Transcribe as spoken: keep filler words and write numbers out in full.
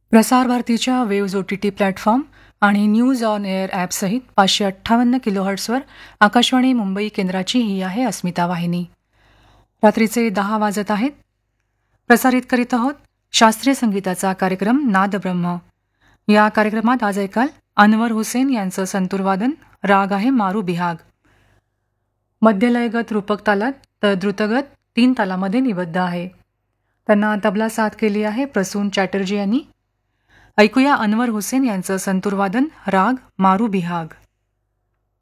प्रसार भारतीच्या waves O T T platform आणि न्यूज ऑन एअर ॲपसहित पाचशे अठ्ठावन्न किलोहर्ट्सवर आकाशवाणी मुंबई केंद्राची ही आहे अस्मिता वाहिनी. रात्रीचे दहा वाजत आहेत. प्रसारित करीत आहोत शास्त्रीय संगीताचा कार्यक्रम नादब्रह्म. या कार्यक्रमात आज ऐकाल अनवर हुसेन यांचं संतूरवादन. राग आहे मारू बिहाग. मध्यलयगत रूपक तालात तर द्रुतगत तीन तालामध्ये निबद्ध आहे. त्यांना तबला साथ केली आहे प्रसून चॅटर्जी यांनी. ऐकूया अनवर हुसेन यांचं संतूरवादन राग मारू बिहाग.